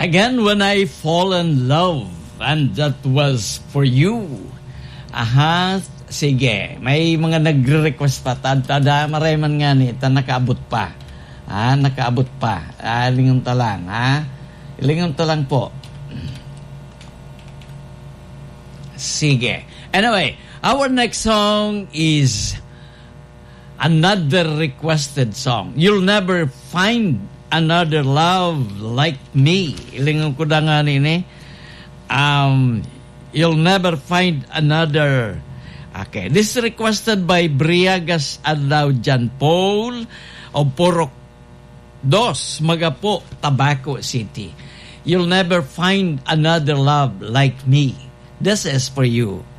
Again, when I fall in love, and that was for you. Aha, sige. May mga nagre-request pa. Tada, mareman nga ni. Nakaabot pa. Nakaabot pa. Lingon ta lang, Lingon ta lang po. Sige. Anyway, our next song is another requested song. You'll never find another love like me. Ilingon ko na nga nini. You'll never find another. Okay. This is requested by Briagas Adlaw Jan Paul of Porok 2, Magapo, Tabaco City. You'll never find another love like me. This is for you.